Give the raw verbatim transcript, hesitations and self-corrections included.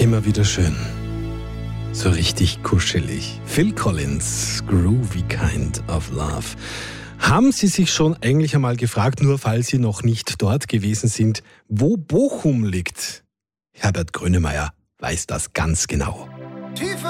Immer wieder schön. So richtig kuschelig. Phil Collins, Groovy Kind of Love. Haben Sie sich schon eigentlich einmal gefragt, nur falls Sie noch nicht dort gewesen sind, wo Bochum liegt? Herbert Grönemeyer weiß das ganz genau.